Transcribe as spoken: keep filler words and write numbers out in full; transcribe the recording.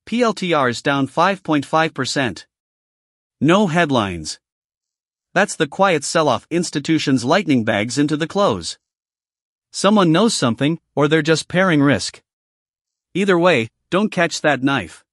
P L T Rs down five point five percent. No headlines. That's the quiet sell-off institutions lightning bags into the close. Someone knows something, or they're just paring risk. Either way, don't catch that knife.